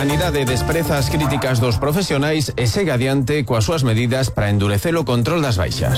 Sanidade despreza as críticas dos profesionais e segue adiante coas súas medidas para endurecer o control das baixas.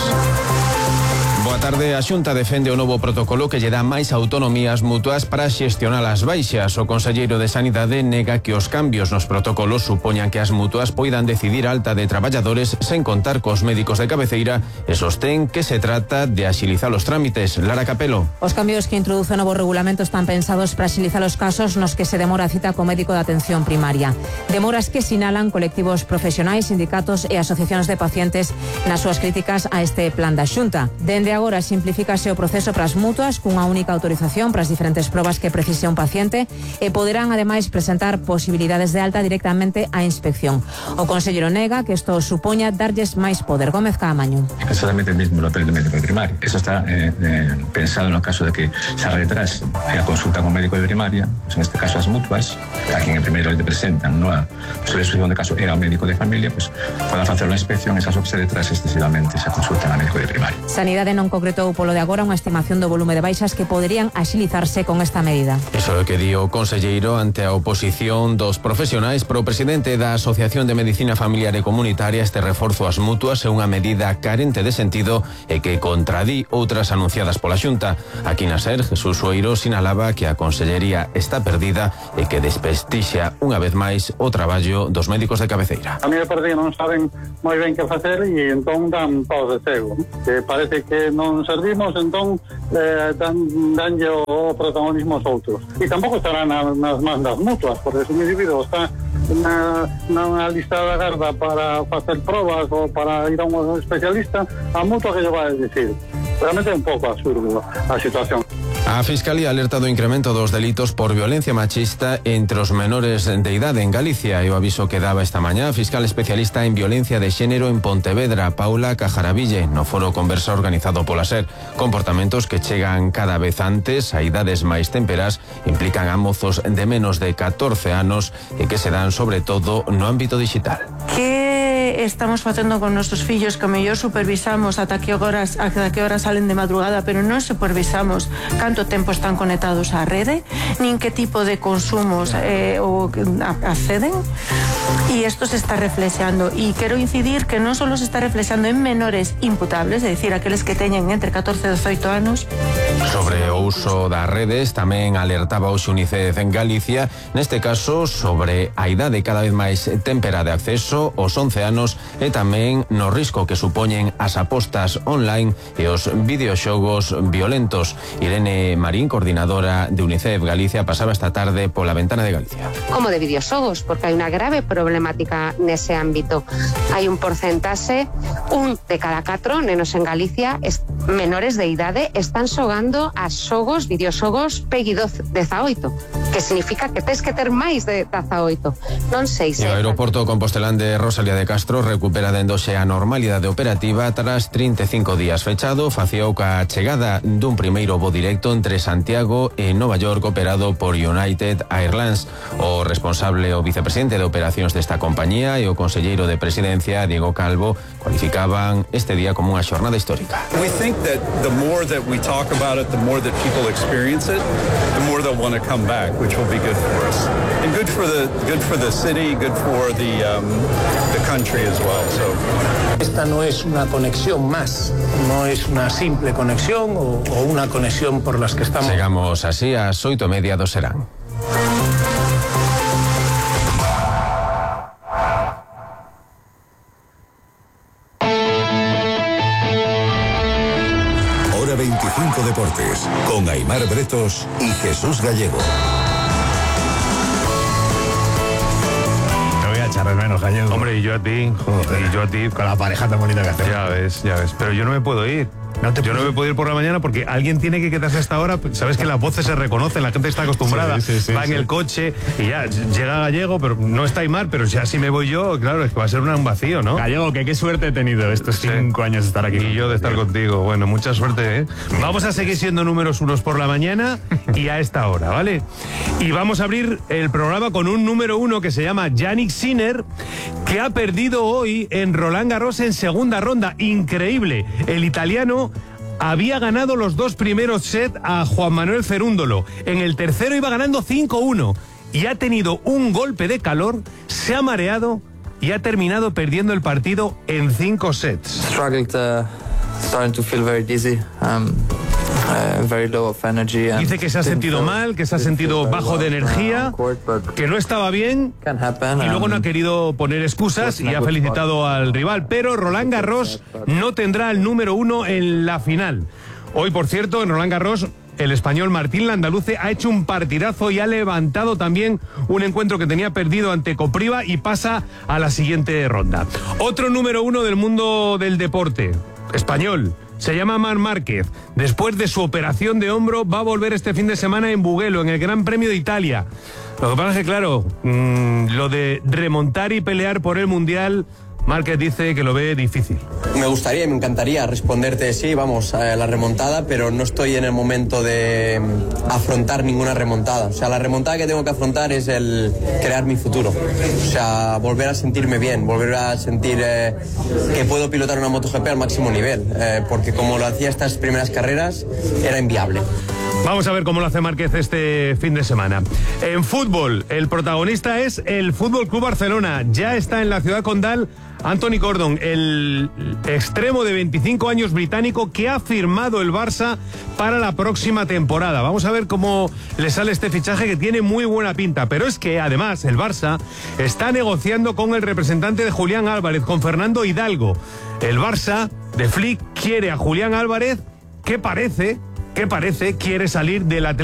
Boa tarde, a Xunta defende o novo protocolo que lle dá máis autonomía ás mutuas para xestionar as baixas. O conselleiro de Sanidade nega que os cambios nos protocolos supoñan que as mutuas poidan decidir alta de traballadores sen contar cos médicos de cabeceira e sostén que se trata de axilizar os trámites. Lara Capelo. Os cambios que introduce o novo regulamento están pensados para axilizar os casos nos que se demora a cita co médico de atención primaria. Demoras que sinalan colectivos profesionais, sindicatos e asociacións de pacientes nas súas críticas a este plan da Xunta. Dende agora simplifícase o proceso para as mutuas cunha única autorización para as diferentes probas que precise un paciente e poderán ademais presentar posibilidades de alta directamente á inspección. O conselleiro nega que isto supoña darlles máis poder. Gómez Caamaño. Exactamente el mismo papel do médico de primaria. Eso está pensado no caso de que se retrase a consulta con médico de primaria, pues en este caso as mutuas, a quien primeiro le presentan, no a solución de caso era o médico de familia, pues podan facer unha inspección en caso que se retrase excesivamente esa consulta a médico de primaria. Sanidade non concretou polo de agora unha estimación do volume de baixas que poderían axilizarse con esta medida. Iso é o que di o conselleiro ante a oposición dos profesionais. Pro presidente da Asociación de Medicina Familiar e Comunitaria, este reforzo ás mutuas é unha medida carente de sentido e que contradí outras anunciadas pola Xunta. Aquí na SER, Jesús Sueiro sinalaba que a consellería está perdida e que desprestixa unha vez máis o traballo dos médicos de cabeceira. A mí me parece que non saben moi ben que facer e entón dan paus de cego. Que parece que non servimos, entón danlle o protagonismo aos outros. E tampouco estará nas mans das mutuas, porque se un individuo está na lista da garda para facer probas ou para ir a un especialista, a mutua que lle vai a dicir. Realmente é un pouco absurdo a situación. A Fiscalía alerta do incremento dos delitos por violencia machista entre os menores de idade en Galicia e o aviso que daba esta mañá a fiscal especialista en violencia de xénero en Pontevedra, Paula Cajaraville, no foro conversa organizado pola SER. Comportamentos que chegan cada vez antes a idades máis temperas, implican a mozos de menos de 14 anos e que se dan sobre todo no ámbito digital. Que estamos facendo con nosos fillos que mellor supervisamos ata que horas salen de madrugada, pero non supervisamos canto tempo están conectados á rede, nin que tipo de consumos acceden, e isto se está reflexando, e quero incidir que non só se está reflexando en menores imputables, é dicir, aqueles que teñen entre 14 e 18 anos. Sobre o uso das redes tamén alertaba o UNICEF en Galicia, neste caso sobre a idade cada vez máis tempera de acceso, os 11 anos, e tamén no risco que supoñen as apostas online e os videoxogos violentos. Irene Marín, coordinadora de UNICEF Galicia, pasaba esta tarde pola ventana de Galicia. Como de videoxogos, porque hai unha grave problemática nese ámbito. Hai un porcentaxe, 1 de cada 4 nenos en Galicia, menores de idade, están xogando a xogos, videoxogos PEGI 18, que significa que tes que ter máis de 18. Non sei se... O aeroporto compostelán de Rosalía de Castro recupera dendose a normalidade operativa tras 35 días fechado, facía o ca chegada dun primeiro voo directo entre Santiago e Nova York operado por United Airlines. O responsable o vicepresidente de operacións desta compañía e o conselleiro de presidencia, Diego Calvo, cualificaban este día como unha xornada histórica. We think that the more that we talk about it, the more that people experience it, the more they'll want to come back, which will be good for us. And good for the city, good for the country as well. So esta no es una conexión más, no es una simple conexión o una conexión por las que estamos. Chegamos así ás 8:30 do serán. Hora 25 Deportes, con Aimar Bretos y Jesús Gallego. Echarles menos, Gallego. Hombre, y yo a ti, joder. Y yo a ti. Con la pareja tan bonita que hacemos. Ya ves. Pero yo no me puedo ir. Yo no me puedo ir por la mañana porque alguien tiene que quedarse hasta ahora. Sabes que las voces se reconocen, la gente está acostumbrada. Va en el coche y ya llega Gallego, pero no está Aimar, pero ya si me voy yo, claro, es que va a ser un vacío, ¿no? Gallego, que qué suerte he tenido estos 5 años de estar aquí. Y yo de estar contigo. Bueno, mucha suerte, ¿eh? Vamos a seguir siendo números unos por la mañana y a esta hora, ¿vale? Y vamos a abrir el programa con un número 1 que se llama Jannik Sinner, que ha perdido hoy en Roland Garros en segunda ronda. Increíble. El italiano había ganado los 2 primeros sets a Juan Manuel Cerúndolo. En el tercero iba ganando 5-1. y ha tenido un golpe de calor, se ha mareado y ha terminado perdiendo el partido en 5 sets. Starting to feel very dizzy. Very low of energy. Dice que se ha sentido mal, que se ha sentido bajo de energía, que no estaba bien y luego no ha querido poner excusas y ha felicitado al rival. Pero Roland Garros no tendrá el número 1 en la final. Hoy, por cierto, en Roland Garros, el español Martín Landaluce ha hecho un partidazo y ha levantado también un encuentro que tenía perdido ante Kopriva y pasa a la siguiente ronda. Otro número 1 del mundo del deporte, español. Se llama Marc Márquez. Después de su operación de hombro, va a volver este fin de semana en Mugello, en el Gran Premio de Italia. Lo que pasa es que, claro, lo de remontar y pelear por el Mundial, Márquez dice que lo ve difícil. Me gustaría y me encantaría responderte sí, vamos, a la remontada, pero no estoy en el momento de afrontar ninguna remontada. O sea, la remontada que tengo que afrontar es el crear mi futuro. O sea, volver a sentirme bien, volver a sentir que puedo pilotar una MotoGP al máximo nivel, porque como lo hacía estas primeras carreras, era inviable. Vamos a ver cómo lo hace Márquez este fin de semana. En fútbol, el protagonista es el Fútbol Club Barcelona. Ya está en la ciudad condal Anthony Gordon, el extremo de 25 años británico que ha firmado el Barça para la próxima temporada. Vamos a ver cómo le sale este fichaje que tiene muy buena pinta. Pero es que además el Barça está negociando con el representante de Julián Álvarez, con Fernando Hidalgo. El Barça de Flick quiere a Julián Álvarez, que parece quiere salir del Atlético